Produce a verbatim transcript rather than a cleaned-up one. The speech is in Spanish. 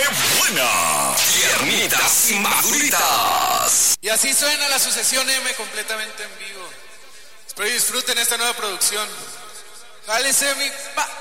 buena! Tiernitas y maduritas. Y así suena la sucesión M completamente en vivo. Espero y disfruten esta nueva producción. Jálese mi pa.